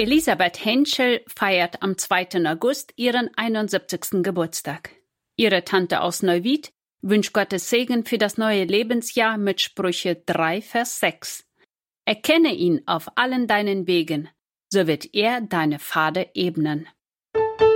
Elisabeth Henschel feiert am 2. August ihren 71. Geburtstag. Ihre Tante aus Neuwied wünscht Gottes Segen für das neue Lebensjahr mit Sprüche 3, Vers 6. Erkenne ihn auf allen deinen Wegen, so wird er deine Pfade ebnen.